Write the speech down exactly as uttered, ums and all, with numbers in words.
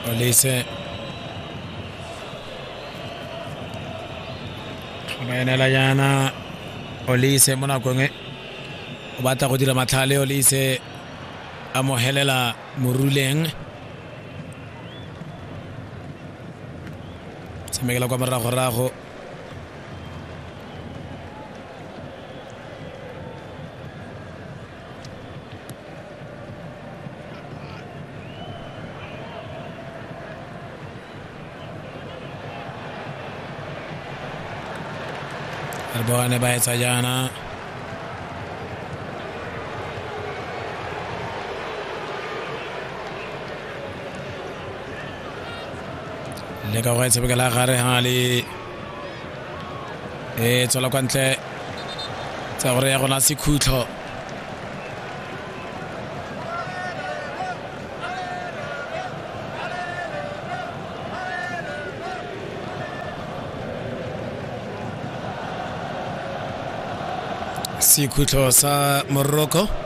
Olise maenela yana Olise mo nakong e o batla go dira matlhale. Olise a mo helela moruleng, tshamekela kwa morago-rago. re bone ba etsa jaana le ka go e tshamekela gare ga le e tswela kwa ntle tsa gore ya gona sekhutlo. sekhutlo sa Morocco